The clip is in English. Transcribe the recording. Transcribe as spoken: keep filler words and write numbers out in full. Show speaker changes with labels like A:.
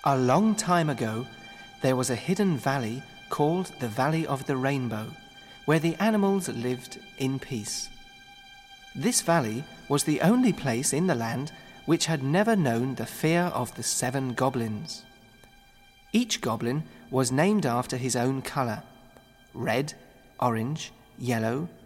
A: A long time ago, there was a hidden valley called the Valley of the Rainbow, where the animals lived in peace. This valley was the only place in the land which had never known the fear of the seven goblins. Each goblin was named after his own color: red, orange, yellow,